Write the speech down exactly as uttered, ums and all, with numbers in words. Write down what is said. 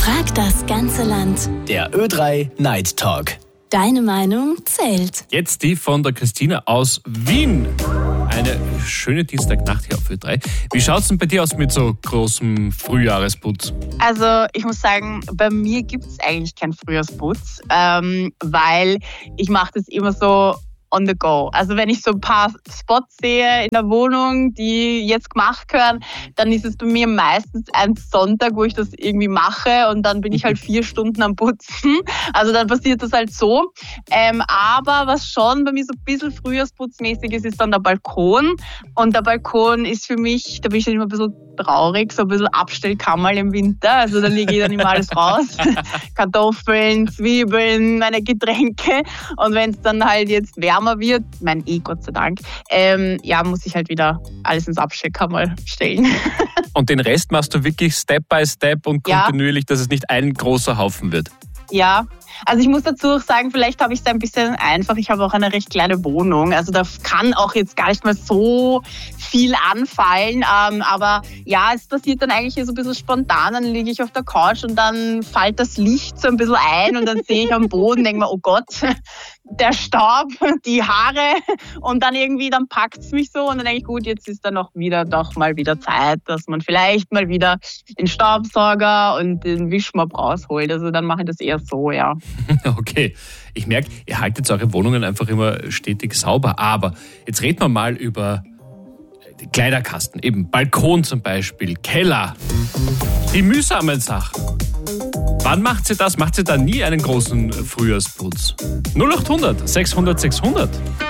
Frag das ganze Land. Der Ö drei Night Talk. Deine Meinung zählt. Jetzt die von der Christina aus Wien. Eine schöne Dienstagnacht hier auf Ö drei. Wie schaut's denn bei dir aus mit so großem Frühjahresputz? Also ich muss sagen, bei mir gibt es eigentlich keinen Frühjahrsputz, ähm, weil ich mache das immer so on the go. Also wenn ich so ein paar Spots sehe in der Wohnung, die jetzt gemacht gehören, dann ist es bei mir meistens ein Sonntag, wo ich das irgendwie mache und dann bin ich halt vier Stunden am Putzen. Also dann passiert das halt so. Ähm, aber was schon bei mir so ein bisschen frühjahrsputzmäßig ist, ist dann der Balkon. Und der Balkon ist für mich, da bin ich dann immer ein bisschen traurig, so ein bisschen Abstellkammer im Winter. Also da lege ich dann immer alles raus. Kartoffeln, Zwiebeln, meine Getränke. Und wenn es dann halt jetzt wärmer wird, mein eh Gott sei Dank, ähm, ja, muss ich halt wieder alles ins Abstellkammer stellen. Und den Rest machst du wirklich Step by Step und kontinuierlich, ja, dass es nicht ein großer Haufen wird? Ja, also ich muss dazu auch sagen, vielleicht habe ich es ein bisschen einfach. Ich habe auch eine recht kleine Wohnung. Also da kann auch jetzt gar nicht mehr so viel anfallen. Ähm, aber ja, es passiert dann eigentlich so ein bisschen spontan. Dann liege ich auf der Couch und dann fällt das Licht so ein bisschen ein und dann sehe ich am Boden, denke mir, oh Gott, der Staub, die Haare. Und dann irgendwie, dann packt es mich so und dann denke ich, gut, jetzt ist dann noch wieder, doch mal wieder Zeit, dass man vielleicht mal wieder den Staubsauger und den Wischmopp rausholt. Also dann mache ich das eher so, ja. Okay, ich merke, ihr haltet eure Wohnungen einfach immer stetig sauber. Aber jetzt reden wir mal über Kleiderkasten, eben Balkon zum Beispiel, Keller, die mühsamen Sachen. Wann macht sie das? Macht sie da nie einen großen Frühjahrsputz? null acht hundert sechshundert sechshundert